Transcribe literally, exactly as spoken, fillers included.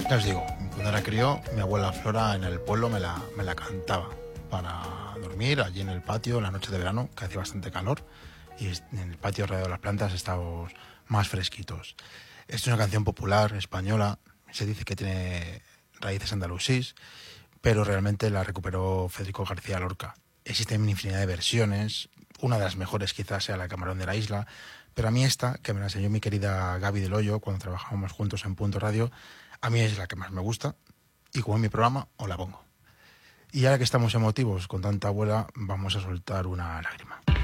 Ya os digo, cuando era crío, mi abuela Flora en el pueblo me la, me la cantaba para dormir allí en el patio, en la noche de verano, que hacía bastante calor, y en el patio alrededor de las plantas estábamos más fresquitos. Es una canción popular, española, se dice que tiene raíces andalusís, pero realmente la recuperó Federico García Lorca. Existen una infinidad de versiones, una de las mejores quizás sea la Camarón de la Isla, pero a mí esta, que me la enseñó mi querida Gaby del Hoyo cuando trabajábamos juntos en Punto Radio, a mí es la que más me gusta y como en mi programa os la pongo. Y ahora que estamos emotivos con tanta abuela, vamos a soltar una lágrima.